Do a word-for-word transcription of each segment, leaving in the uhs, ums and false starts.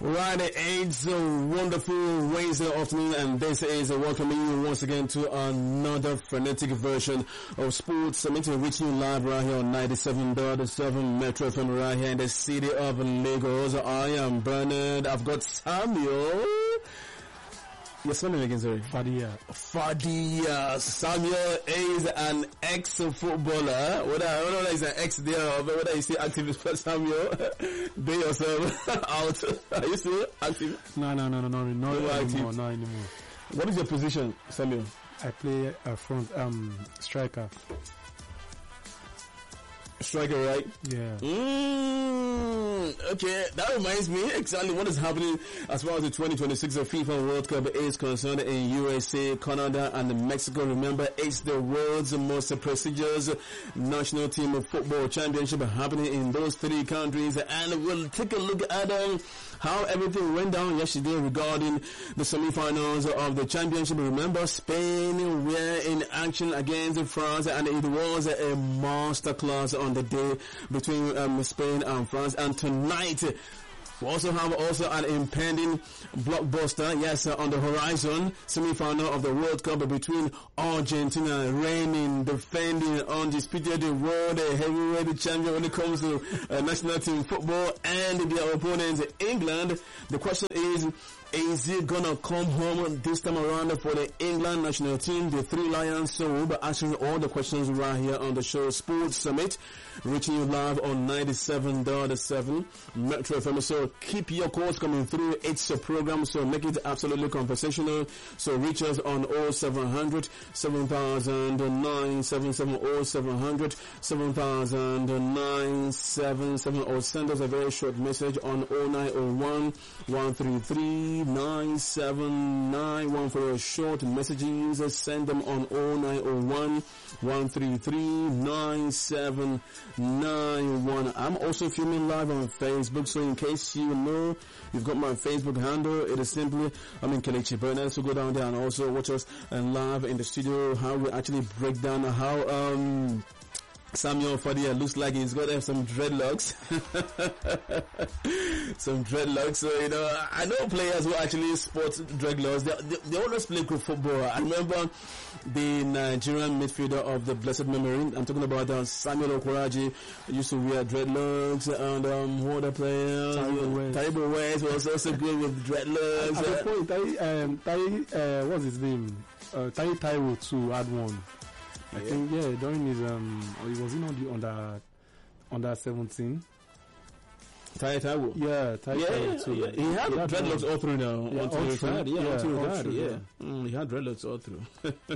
Right, it's a wonderful Wednesday afternoon, and this is a welcoming you once again to another frenetic version of Sports Summit, reaching you live right here on ninety-seven point seven Metro F M right here in the city of Lagos. I am Bernard. I've got Samuel. Yes, my name again, sorry. Fadia. Fadia. Samuel is an ex-footballer. Whether, I don't know whether he's an ex there or whether he's still active for Samuel. Be yourself out. Are you still active? No, no, no, no, no, no, no anymore, no anymore. What is your position, Samuel? I play a front, um, striker. Striker, right? Yeah. Mm, okay, that reminds me exactly what is happening as far as the twenty twenty-six FIFA World Cup is concerned in U S A, Canada, and Mexico. Remember, it's the world's most prestigious national team of football championship happening in those three countries, and we'll take a look at um, how everything went down yesterday regarding the semi-finals of the championship. Remember, Spain were in action against France, and it was a masterclass on the day between um, Spain and France. And tonight we also have also an impending blockbuster, yes, uh, on the horizon, semi-final of the World Cup between Argentina, reigning, defending, undisputed world heavyweight champion when it comes to uh, national team football, and their opponents, England. The question is, is it gonna come home this time around for the England national team, the Three Lions? So we'll be answering all the questions right here on the show Sports Summit, reaching you live on ninety-seven point seven Metro F M. So keep your calls coming through. It's a program, so make it absolutely conversational. So reach us on oh seven hundred, seven thousand nine seven seven, oh seven hundred, seven thousand nine seven seven, or send us a very short message on oh nine oh one, one three three, nine seven nine one for your short messages. Send them on oh nine oh one, one three three, nine seven nine one. I'm also filming live on Facebook, so in case you know, you've got my Facebook handle. It is simply, I mean, Kelechi Bernard. So go down there and also watch us and live in the studio, how we actually break down how um Samuel Fadia looks like he's got to have some dreadlocks. some dreadlocks. So, you know, I know players who actually sport dreadlocks. They, they, they always play good football. I remember the Nigerian midfielder of the blessed memory. I'm talking about uh, Samuel Okoroji. Used to wear dreadlocks. And um, who other players? Taibo West was also good with dreadlocks. At the point, Tai, um, Tai, uh, what's his name? Uh, Tai Taiwo too had one. I yeah. think, yeah, during his, um, he was in on the under, under seventeen. Tai Taiwo? Yeah, Tai yeah, Taiwo yeah, too. Yeah. He had he dreadlocks had all through now. Yeah, all through. Dad, yeah, yeah, all through all dad, through, yeah. yeah. Mm, he had dreadlocks all through.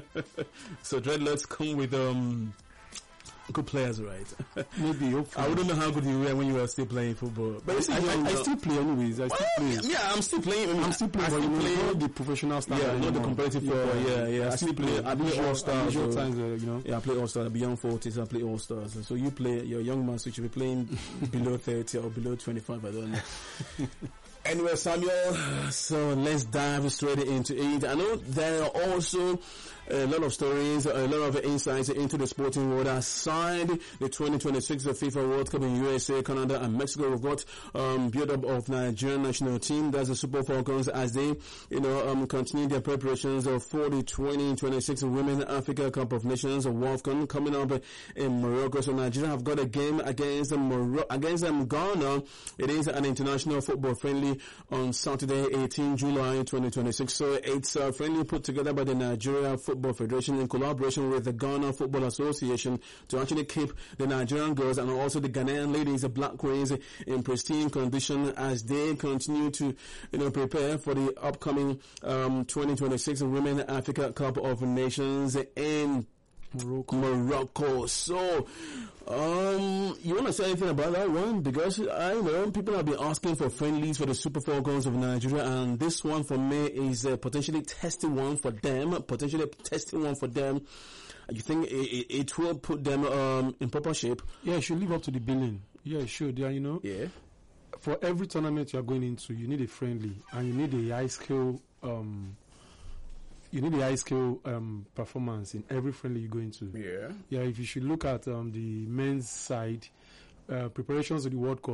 So dreadlocks come with, um, good players, right? Maybe, hopefully. I wouldn't know how good you were when you were still playing football. But I, I, I, I still play anyways. I still well, play. Yeah, I'm still playing. I mean, I'm still playing, I but still you play, know, not the professional style. Yeah, not the competitive football. Yeah, yeah. I, I still play. I play all stars. So, times, uh, you know. Yeah, I play all stars. Beyond forties, I play all stars. So you play. You're a young man, so you should be playing below thirty or below twenty-five. I don't know. Anyway, Samuel, so let's dive straight into it. I know there are also a lot of stories, a lot of insights into the sporting world aside the twenty twenty-six FIFA World Cup in U S A, Canada, and Mexico. We've got um, build-up of Nigerian national team. That's the Super Falcons as they, you know, um, continue their preparations for the twenty twenty-six Women Africa Cup of Nations of WAFCON coming up in Morocco. So Nigeria have got a game against Moro- against um, Ghana. It is an international football friendly on Saturday, eighteenth July twenty twenty-six. So it's a friendly put together by the Nigeria Football Federation in collaboration with the Ghana Football Association to actually keep the Nigerian girls and also the Ghanaian ladies, the Black Queens, in pristine condition as they continue to, you know, prepare for the upcoming um, twenty twenty-six Women Africa Cup of Nations in Morocco. Morocco. So, um, you want to say anything about that one? Because I know people have been asking for friendlies for the Super Falcons of Nigeria, and this one for me is a potentially testing one for them. Potentially testing one for them. You think it, it, it will put them um in proper shape? Yeah, it should live up to the billing. Yeah, it should. Yeah, you know. Yeah. For every tournament you are going into, you need a friendly, and you need a high skill um. You need a high skill um, performance in every friendly you go into. Yeah. Yeah, if you should look at um, the men's side, uh, preparations to the World Cup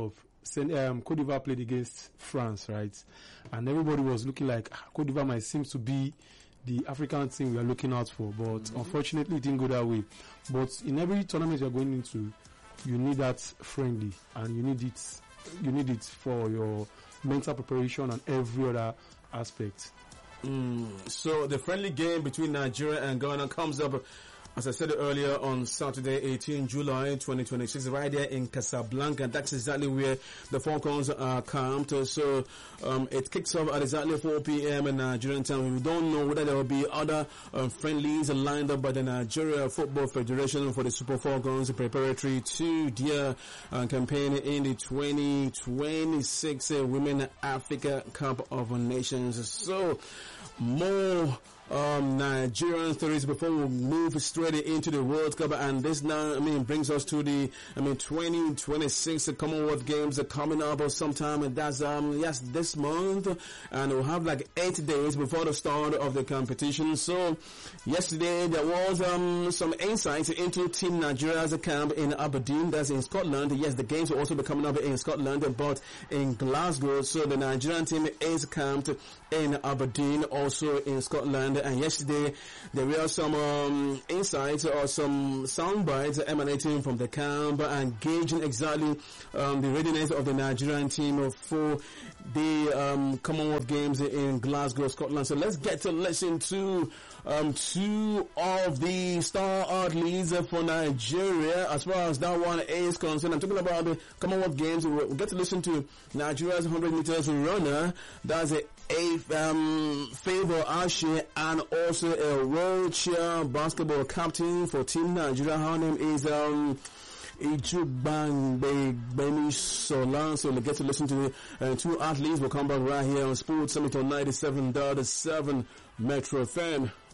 Sen- um, Cote d'Ivoire played against France, right? And everybody was looking like ah, Cote d'Ivoire might seem to be the African team we are looking out for, but mm-hmm. unfortunately it didn't go that way. But in every tournament you're going into, you need that friendly, and you need it. You need it for your mental preparation and every other aspect. Mm, so the friendly game between Nigeria and Ghana comes up, as I said earlier, on Saturday, eighteenth July twenty twenty-six, right there in Casablanca. That's exactly where the Falcons are camped. So um, it kicks off at exactly four p.m. in Nigerian time. We don't know whether there will be other um, friendlies lined up by the Nigeria Football Federation for the Super Falcons preparatory to their uh, campaign in the twenty twenty-six uh, Women Africa Cup of Nations. So more Um, Nigerian stories before we move straight into the World Cup, and this now, I mean, brings us to the, I mean, twenty twenty-six Commonwealth Games are coming up or sometime, and that's, um, yes, this month, and we'll have like eight days before the start of the competition. So, yesterday there was, um, some insights into Team Nigeria's camp in Aberdeen, that's in Scotland. Yes, the games will also be coming up in Scotland, but in Glasgow. So the Nigerian team is camped in Aberdeen, also in Scotland. And yesterday there were some um, insights or some sound bites emanating from the camp and gauging exactly um, the readiness of the Nigerian team for the um, Commonwealth Games in Glasgow, Scotland. So let's get to listen to um, two of the star athletes for Nigeria as far as that one is concerned. I'm talking about the Commonwealth Games. We'll get to listen to Nigeria's one hundred meters runner. That's a A um, Favor Ashe, and also a wheelchair basketball captain for Team Nigeria. Her name is um, Ijubang Beni Solan. So we'll get to listen to uh, two athletes. We'll come back right here on Sports Summit on ninety-seven point seven Metro F M.